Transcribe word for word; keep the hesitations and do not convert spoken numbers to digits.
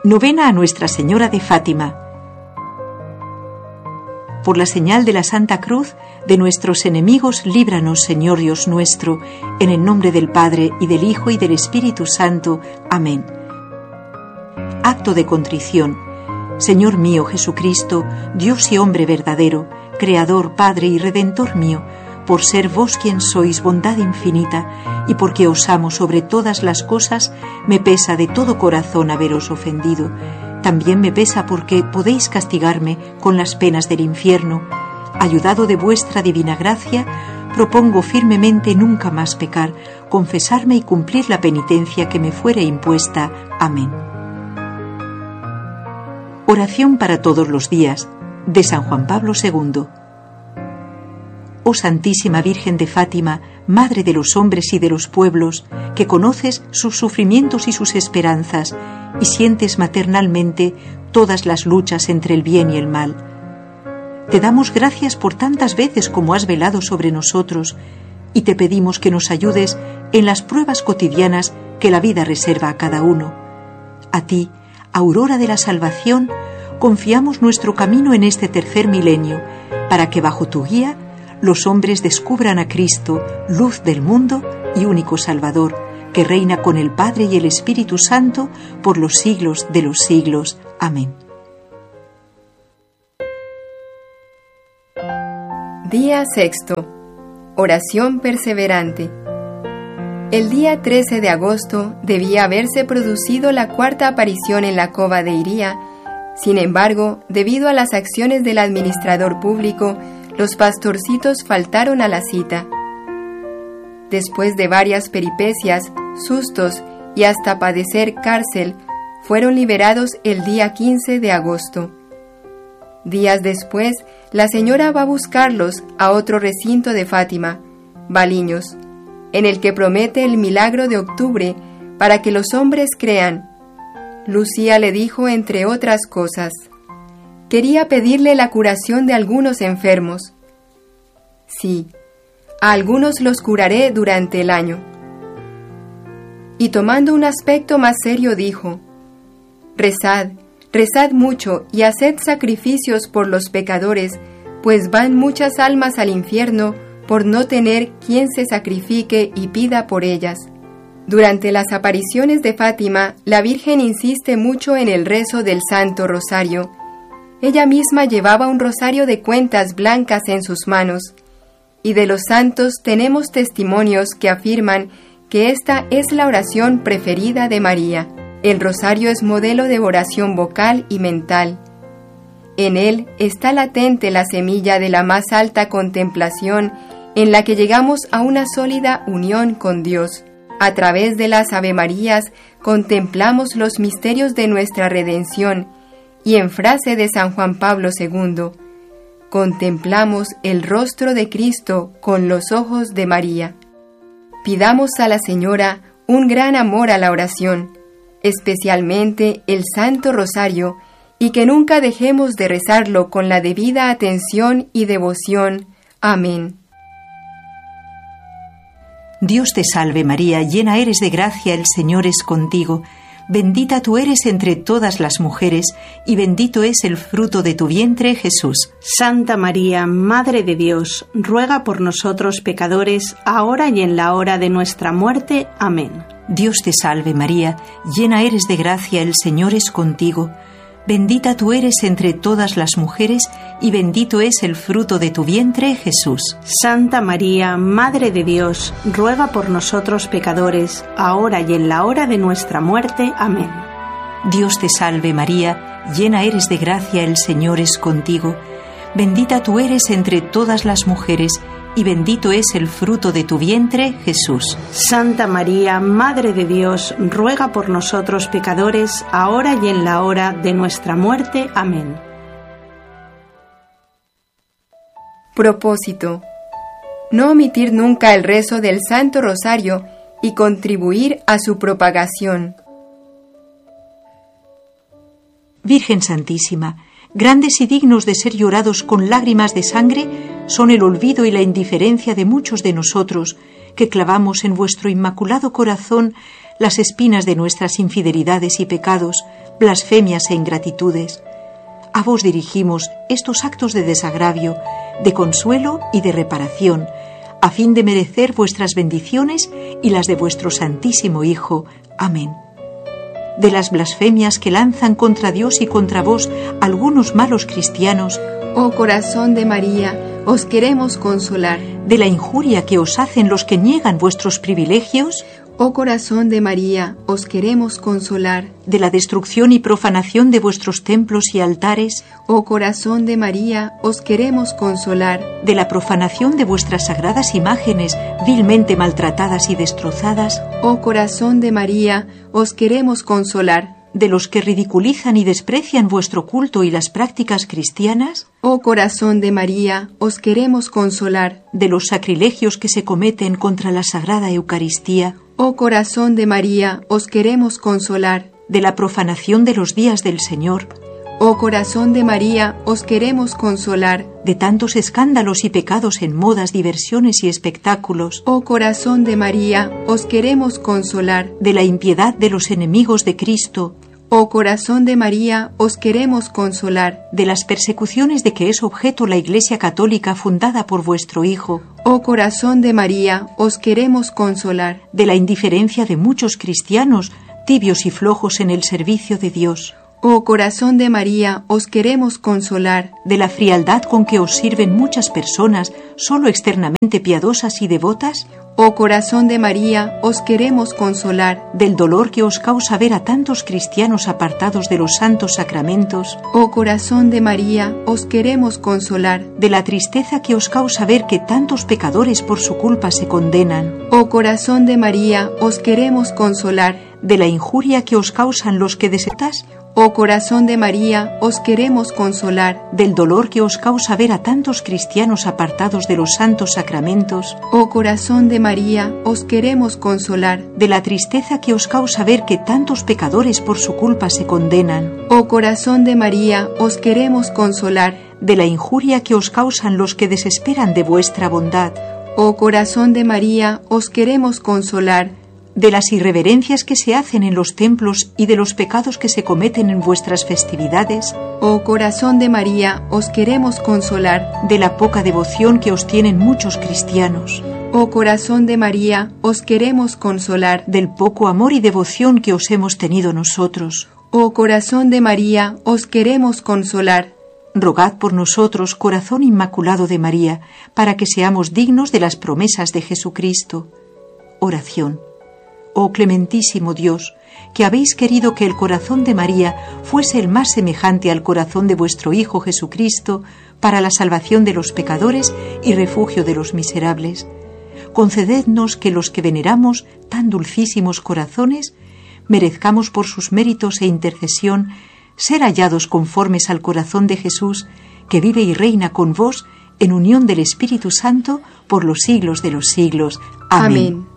Novena a Nuestra Señora de Fátima. Por la señal de la Santa Cruz de nuestros enemigos, líbranos, Señor Dios nuestro, en el nombre del Padre, y del Hijo, y del Espíritu Santo. Amén. Acto de contrición. Señor mío Jesucristo, Dios y hombre verdadero, Creador, Padre y Redentor mío, por ser vos quien sois bondad infinita, y porque os amo sobre todas las cosas, me pesa de todo corazón haberos ofendido. También me pesa porque podéis castigarme con las penas del infierno. Ayudado de vuestra divina gracia, propongo firmemente nunca más pecar, confesarme y cumplir la penitencia que me fuere impuesta. Amén. Oración para todos los días, de San Juan Pablo segundo. Oh Santísima Virgen de Fátima, Madre de los hombres y de los pueblos, que conoces sus sufrimientos y sus esperanzas, y sientes maternalmente todas las luchas entre el bien y el mal. Te damos gracias por tantas veces como has velado sobre nosotros, y te pedimos que nos ayudes en las pruebas cotidianas que la vida reserva a cada uno. A ti, Aurora de la Salvación, confiamos nuestro camino en este tercer milenio, para que bajo tu guía los hombres descubran a Cristo, luz del mundo y único Salvador, que reina con el Padre y el Espíritu Santo por los siglos de los siglos. Amén. Día sexto. Oración perseverante. El día trece de agosto debía haberse producido la cuarta aparición en la cova de Iría. Sin embargo, debido a las acciones del administrador público, los pastorcitos faltaron a la cita. Después de varias peripecias, sustos y hasta padecer cárcel, fueron liberados el día quince de agosto. Días después, la señora va a buscarlos a otro recinto de Fátima, Baliños, en el que promete el milagro de octubre para que los hombres crean. Lucía le dijo, entre otras cosas, quería pedirle la curación de algunos enfermos. Sí, a algunos los curaré durante el año. Y tomando un aspecto más serio dijo, rezad, rezad mucho y haced sacrificios por los pecadores, pues van muchas almas al infierno por no tener quien se sacrifique y pida por ellas. Durante las apariciones de Fátima, la Virgen insiste mucho en el rezo del Santo Rosario. Ella misma llevaba un rosario de cuentas blancas en sus manos, y de los santos tenemos testimonios que afirman que esta es la oración preferida de María. El rosario es modelo de oración vocal y mental. En él está latente la semilla de la más alta contemplación en la que llegamos a una sólida unión con Dios. A través de las Avemarías contemplamos los misterios de nuestra redención, y en frase de San Juan Pablo segundo, contemplamos el rostro de Cristo con los ojos de María. Pidamos a la Señora un gran amor a la oración, especialmente el Santo Rosario, y que nunca dejemos de rezarlo con la debida atención y devoción. Amén. Dios te salve María, llena eres de gracia, el Señor es contigo. Bendita tú eres entre todas las mujeres, y bendito es el fruto de tu vientre, Jesús. Santa María, Madre de Dios, ruega por nosotros pecadores, ahora y en la hora de nuestra muerte. Amén. Dios te salve María, llena eres de gracia, el Señor es contigo. Bendita tú eres entre todas las mujeres, y bendito es el fruto de tu vientre, Jesús. Santa María, Madre de Dios, ruega por nosotros pecadores, ahora y en la hora de nuestra muerte. Amén. Dios te salve María, llena eres de gracia, el Señor es contigo. Bendita tú eres entre todas las mujeres, y bendito es el fruto de tu vientre, Jesús. Santa María, Madre de Dios, ruega por nosotros pecadores, ahora y en la hora de nuestra muerte. Amén. Propósito: no omitir nunca el rezo del Santo Rosario y contribuir a su propagación. Virgen Santísima, grandes y dignos de ser llorados con lágrimas de sangre, son el olvido y la indiferencia de muchos de nosotros, que clavamos en vuestro inmaculado corazón las espinas de nuestras infidelidades y pecados, blasfemias e ingratitudes. A vos dirigimos estos actos de desagravio, de consuelo y de reparación, a fin de merecer vuestras bendiciones y las de vuestro Santísimo Hijo. Amén. De las blasfemias que lanzan contra Dios y contra vos algunos malos cristianos, oh corazón de María, os queremos consolar. De la injuria que os hacen los que niegan vuestros privilegios, oh corazón de María, os queremos consolar. De la destrucción y profanación de vuestros templos y altares, oh corazón de María, os queremos consolar. De la profanación de vuestras sagradas imágenes, vilmente maltratadas y destrozadas, oh corazón de María, os queremos consolar. De los que ridiculizan y desprecian vuestro culto y las prácticas cristianas, oh corazón de María, os queremos consolar. De los sacrilegios que se cometen contra la Sagrada Eucaristía, oh corazón de María, os queremos consolar. De la profanación de los días del Señor, oh corazón de María, os queremos consolar. De tantos escándalos y pecados en modas, diversiones y espectáculos, oh corazón de María, os queremos consolar. De la impiedad de los enemigos de Cristo, oh corazón de María, os queremos consolar. De las persecuciones de que es objeto la Iglesia Católica fundada por vuestro Hijo, oh corazón de María, os queremos consolar. De la indiferencia de muchos cristianos, tibios y flojos en el servicio de Dios, oh corazón de María, os queremos consolar. De la frialdad con que os sirven muchas personas, solo externamente piadosas y devotas, oh corazón de María, os queremos consolar. Del dolor que os causa ver a tantos cristianos apartados de los santos sacramentos, oh corazón de María, os queremos consolar. De la tristeza que os causa ver que tantos pecadores por su culpa se condenan, oh corazón de María, os queremos consolar. De la injuria que os causan los que desetas, oh corazón de María, os queremos consolar. Del dolor que os causa ver a tantos cristianos apartados de los santos sacramentos, oh corazón de María, os queremos consolar. De la tristeza que os causa ver que tantos pecadores por su culpa se condenan, oh corazón de María, os queremos consolar. De la injuria que os causan los que desesperan de vuestra bondad, oh corazón de María, os queremos consolar. De las irreverencias que se hacen en los templos y de los pecados que se cometen en vuestras festividades, oh corazón de María, os queremos consolar. De la poca devoción que os tienen muchos cristianos, oh corazón de María, os queremos consolar. Del poco amor y devoción que os hemos tenido nosotros, oh corazón de María, os queremos consolar. Rogad por nosotros, corazón inmaculado de María, para que seamos dignos de las promesas de Jesucristo. Oración. Oh clementísimo Dios, que habéis querido que el corazón de María fuese el más semejante al corazón de vuestro Hijo Jesucristo para la salvación de los pecadores y refugio de los miserables, concedednos que los que veneramos tan dulcísimos corazones merezcamos por sus méritos e intercesión ser hallados conformes al corazón de Jesús, que vive y reina con vos en unión del Espíritu Santo por los siglos de los siglos. Amén. Amén.